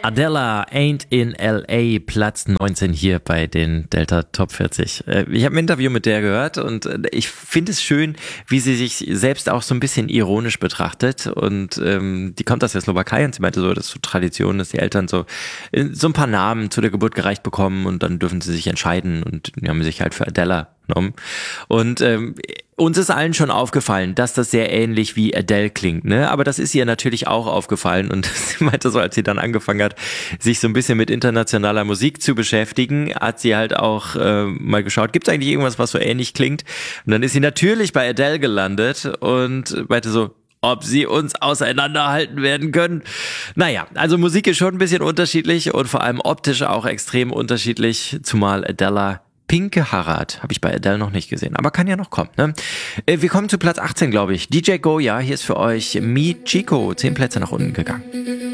Adele Ain't in L.A., Platz 19 hier bei den Delta Top 40. Ich habe ein Interview mit der gehört und ich finde es schön, wie sie sich selbst auch so ein bisschen ironisch betrachtet. Und die kommt aus der Slowakei und sie meinte so, das ist so Tradition, dass die Eltern so ein paar Namen zu der Geburt gereicht bekommen und dann dürfen sie sich entscheiden und die haben sich halt für Adele genommen. Und uns ist allen schon aufgefallen, dass das sehr ähnlich wie Adele klingt, ne? Aber das ist ihr natürlich auch aufgefallen und sie meinte so, als sie dann angefangen hat, sich so ein bisschen mit internationaler Musik zu beschäftigen, hat sie halt auch mal geschaut, gibt es eigentlich irgendwas, was so ähnlich klingt? Und dann ist sie natürlich bei Adele gelandet und meinte so, ob sie uns auseinanderhalten werden können. Naja, also Musik ist schon ein bisschen unterschiedlich und vor allem optisch auch extrem unterschiedlich, zumal Adele pinke Haare hat. Habe ich bei Adele noch nicht gesehen, aber kann ja noch kommen. Ne? Wir kommen zu Platz 18, glaube ich. DJ Goya, hier ist für euch Mi Chico, 10 Plätze nach unten gegangen.